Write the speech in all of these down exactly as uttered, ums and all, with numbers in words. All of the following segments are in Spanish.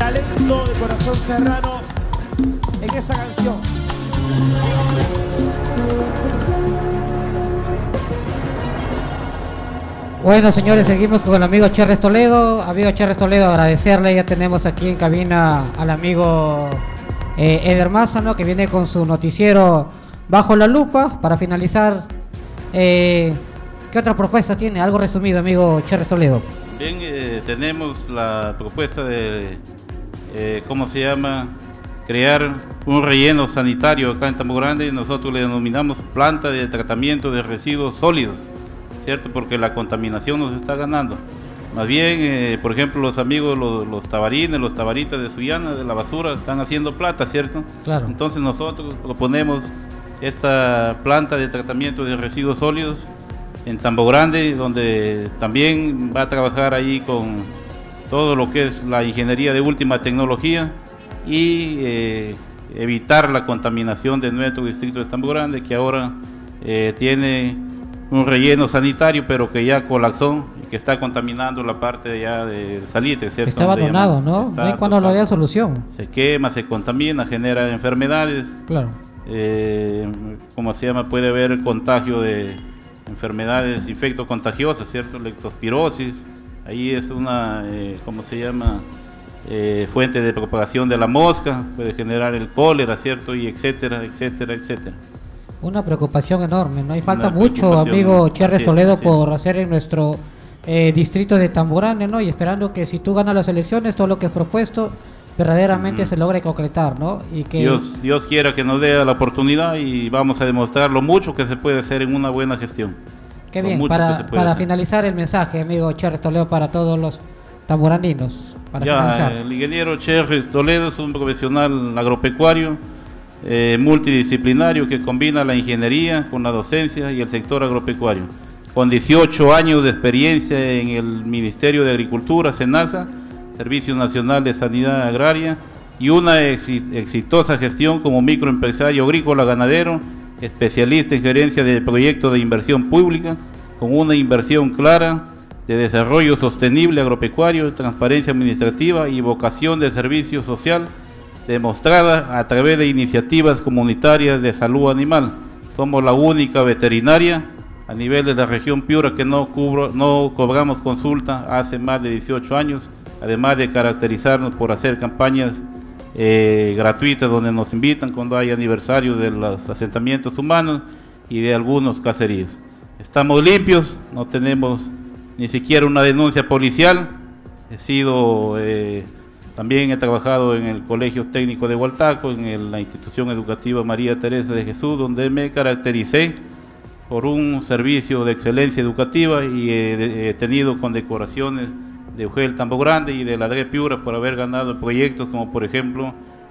talento de Corazón Serrano en esa canción. Bueno, señores, seguimos con el amigo Cherres Toledo. Amigo Cherres Toledo, agradecerle. Ya tenemos aquí en cabina al amigo eh, Eder Maza, ¿no? Que viene con su noticiero Bajo la Lupa. Para finalizar, eh, ¿qué otra propuesta tiene? Algo resumido, amigo Cherres Toledo. Bien, eh, tenemos la propuesta de, eh, ¿cómo se llama? Crear un relleno sanitario acá en Tambo Grande. Nosotros le denominamos planta de tratamiento de residuos sólidos, ¿cierto? Porque la contaminación nos está ganando. Más bien, eh, por ejemplo, los amigos, los, los tabarines, los tabaritas de Sullana, de la basura, están haciendo plata, ¿cierto? Claro. Entonces nosotros proponemos esta planta de tratamiento de residuos sólidos en Tambo Grande, donde también va a trabajar ahí con todo lo que es la ingeniería de última tecnología y eh, evitar la contaminación de nuestro distrito de Tambo Grande, que ahora eh, tiene un relleno sanitario, pero que ya colapsó y que está contaminando la parte ya de salitre, ¿cierto? Que está abandonado, ¿no? No hay cuando lo dé solución. Se quema, se contamina, genera enfermedades. Claro. Eh, ¿Cómo se llama? Puede haber contagio de enfermedades infectocontagiosas, ¿cierto? Leptospirosis. Ahí es una, eh, ¿cómo se llama? Eh, fuente de propagación de la mosca, puede generar el cólera, ¿cierto? Y etcétera, etcétera, etcétera. Una preocupación enorme, ¿no? Hay falta Una mucho, amigo Cherres Toledo, así es. por hacer en nuestro eh, distrito de Tambo Grande, ¿no? Y esperando que si tú ganas las elecciones, todo lo que es propuesto verdaderamente Mm. se logre concretar, ¿no? Y que Dios, Dios quiera que nos dé la oportunidad y vamos a demostrar lo mucho que se puede hacer en una buena gestión. Qué Lo bien, mucho que para, se puede para hacer. finalizar el mensaje, amigo Cherres Toledo, para todos los tamborandinos. Para Ya, finalizar. el ingeniero Cherres Toledo es un profesional agropecuario, eh, multidisciplinario, que combina la ingeniería con la docencia y el sector agropecuario. Con dieciocho años de experiencia en el Ministerio de Agricultura, SENASA, Servicio Nacional de Sanidad Agraria, y una exi- exitosa gestión como microempresario agrícola ganadero, especialista en gerencia de proyectos de inversión pública, con una inversión clara de desarrollo sostenible agropecuario, transparencia administrativa y vocación de servicio social, demostrada a través de iniciativas comunitarias de salud animal. Somos la única veterinaria a nivel de la región Piura que no, cubro, no cobramos consulta hace más de dieciocho años, además de caracterizarnos por hacer campañas eh, gratuitas donde nos invitan cuando hay aniversario de los asentamientos humanos y de algunos caseríos. Estamos limpios, no tenemos ni siquiera una denuncia policial. He sido, eh, también he trabajado en el Colegio Técnico de Hualtaco, en el, la institución educativa María Teresa de Jesús, donde me caractericé por un servicio de excelencia educativa y he, he tenido condecoraciones de U G E L Tambo Grande y de la D R E Piura por haber ganado proyectos como por ejemplo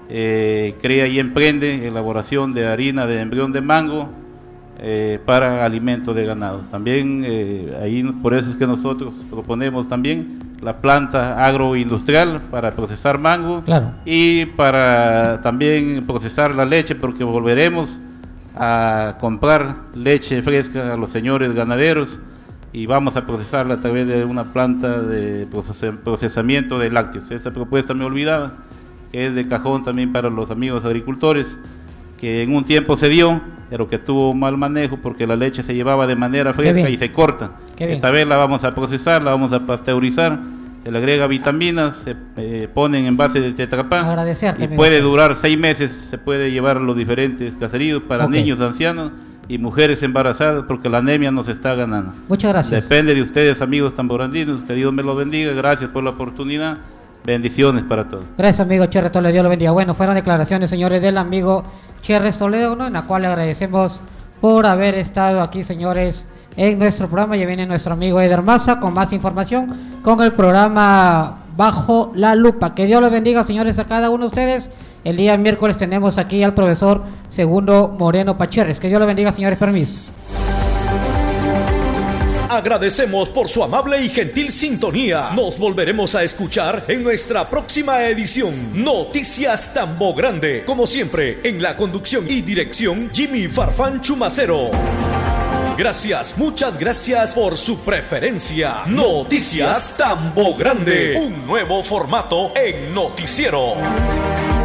eh, Crea y Emprende, elaboración de harina de embrión de mango eh, para alimentos de ganado. También eh, ahí por eso es que nosotros proponemos también la planta agroindustrial para procesar mango, Claro. y para también procesar la leche, porque volveremos a comprar leche fresca a los señores ganaderos y vamos a procesarla a través de una planta de proces- procesamiento de lácteos. Esa propuesta me olvidaba, que es de cajón también para los amigos agricultores, que en un tiempo se dio, pero que tuvo mal manejo porque la leche se llevaba de manera fresca bien. y se corta. Qué bien. Esta vez la vamos a procesar, la vamos a pasteurizar, se le agrega vitaminas, se eh, ponen en base de Tetra Pak Agradecerte, y amigo. puede durar seis meses, se puede llevar a los diferentes caseríos para Ok. niños, ancianos y mujeres embarazadas, porque la anemia nos está ganando. Muchas gracias. Depende de ustedes, amigos tamborandinos, que Dios me los bendiga, gracias por la oportunidad, bendiciones para todos. Gracias, amigo Cherres Toledo, Dios lo bendiga. Bueno, fueron declaraciones, señores, del amigo Cherres Toledo, ¿no? En la cual le agradecemos por haber estado aquí, señores, en nuestro programa. Ya viene nuestro amigo Eder Maza con más información con el programa Bajo la Lupa. Que Dios los bendiga, señores, a cada uno de ustedes. El día miércoles tenemos aquí al profesor Segundo Moreno Pacherres. Que Dios los bendiga, señores, permiso. Agradecemos por su amable y gentil sintonía. Nos volveremos a escuchar en nuestra próxima edición. Noticias Tambo Grande. Como siempre, en la conducción y dirección, Jimmy Farfán Chumacero. Gracias, muchas gracias por su preferencia. Noticias Tambo Grande, un nuevo formato en noticiero.